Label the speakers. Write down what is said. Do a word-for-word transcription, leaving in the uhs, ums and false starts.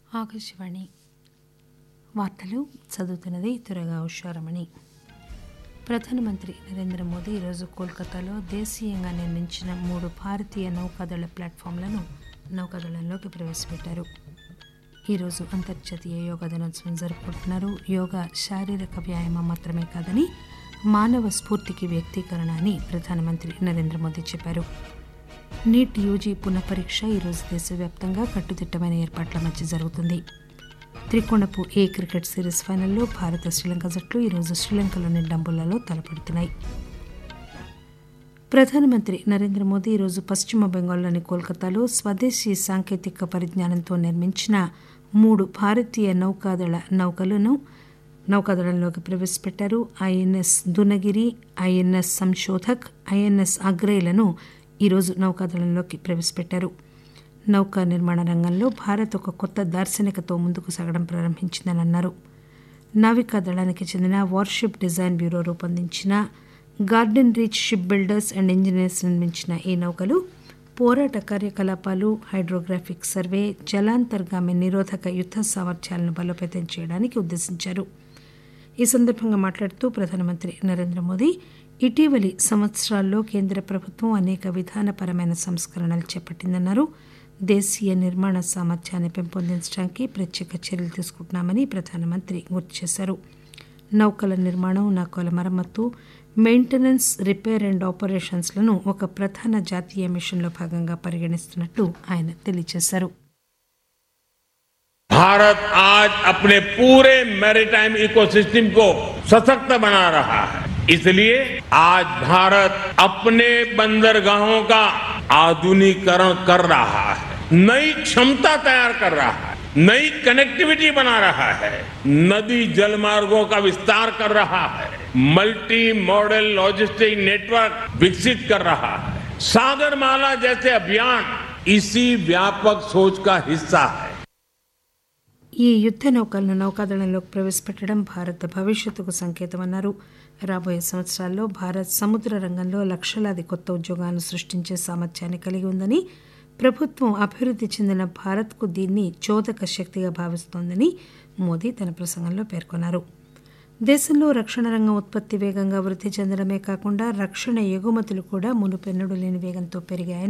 Speaker 1: ఆకాశవాణి వార్తలు చదువుతున్నది త్వరగా ఉషారమణి. ప్రధానమంత్రి నరేంద్ర మోదీ ఈరోజు కోల్కతాలో దేశీయంగా నిర్మించిన మూడు భారతీయ నౌకాదళ ప్లాట్ఫామ్లను నౌకాదళంలోకి ప్రవేశపెట్టారు. ఈరోజు అంతర్జాతీయ యోగా దినోత్సవం జరుపుకుంటున్నారు. యోగా శారీరక వ్యాయామం మాత్రమే కాదని మానవ స్ఫూర్తికి వ్యక్తీకరణ అని ప్రధానమంత్రి నరేంద్ర మోదీ చెప్పారు. నీట్ యూజీ పునఃపరీక్ష ఈరోజు దేశవ్యాప్తంగా కట్టుదిట్టమైన ఏర్పాట్ల మధ్య జరుగుతుంది. త్రికోణపు ఏ క్రికెట్ సిరీస్ ఫైనల్లో భారత శ్రీలంక జట్లు ఈరోజు శ్రీలంకలోని డంబుల్లాలో తలపడుతున్నాయి. ప్రధానమంత్రి నరేంద్ర మోదీ ఈరోజు పశ్చిమ బెంగాల్లోని కోల్కతాలో స్వదేశీ సాంకేతిక పరిజ్ఞానంతో నిర్మించిన మూడు భారతీయ నౌకాదళ నౌకలను నౌకాదళంలోకి ప్రవేశపెట్టారు. INS Dunagiri, INS Sanshodhak, INS అగ్రేలను ఈరోజు నౌకాదళంలోకి ప్రవేశపెట్టారు. నౌకా నిర్మాణ రంగంలో భారత్ ఒక కొత్త దార్శనికతో ముందుకు సాగడం ప్రారంభించిందని అన్నారు. నావికా దళానికి చెందిన వార్షిప్ డిజైన్ బ్యూరో రూపొందించిన garden reach ship builders and engineers నిర్మించిన ఈ నౌకలు పోరాట కార్యకలాపాలు, హైడ్రోగ్రాఫిక్ సర్వే, జలాంతర్గామి నిరోధక యుద్ద సామర్థ్యాలను బలోపేతం చేయడానికి ఉద్దేశించారు. ఈ సందర్భంగా మాట్లాడుతూ ప్రధానమంత్రి నరేంద్ర మోదీ ఇటీవలి సంవత్సరాల్లో కేంద్ర ప్రభుత్వం అనేక విధానపరమైన సంస్కరణలు చేపట్టిందన్నారు. దేశీయ నిర్మాణ సామర్థ్యాన్ని పెంపొందించడానికి ప్రత్యేక చర్యలు తీసుకుంటున్నామని ప్రధానమంత్రి గుర్తు చేశారు. నౌకల నిర్మాణం, నౌకల మరమ్మతు, మెయింటెనెన్స్, రిపేర్ అండ్ ఆపరేషన్స్లను ఒక ప్రధాన జాతీయ మిషన్లో భాగంగా పరిగణిస్తున్నట్లు ఆయన తెలియజేశారు.
Speaker 2: भारत आज अपने पूरे मैरीटाइम इकोसिस्टम को सशक्त बना रहा है. इसलिए आज भारत अपने बंदरगाहों का आधुनिकीकरण कर रहा है, नई क्षमता तैयार कर रहा है, नई कनेक्टिविटी बना रहा है, नदी जलमार्गों का विस्तार कर रहा है, मल्टी मॉडल लॉजिस्टिक नेटवर्क विकसित कर रहा है. सागरमाला जैसे अभियान इसी व्यापक सोच का हिस्सा है.
Speaker 1: ఈ యుద్ద నౌకలను నౌకాదళంలోకి ప్రవేశపెట్టడం భారత్ భవిష్యత్తుకు సంకేతమన్నారు. రాబోయే సంవత్సరాల్లో భారత్ సముద్ర రంగంలో లక్షలాది కొత్త ఉద్యోగాలను సృష్టించే సామర్థ్యాన్ని కలిగి ఉందని, ప్రభుత్వం అభివృద్ధి చెందిన భారత్కు దీన్ని చోదక శక్తిగా భావిస్తోందని మోదీ తన ప్రసంగంలో పేర్కొన్నారు. దేశంలో రక్షణ రంగం ఉత్పత్తి వేగంగా వృద్ధి చెందడమే కాకుండా రక్షణ ఎగుమతులు కూడా మునుపెన్నడూ లేని వేగంతో పెరిగాయని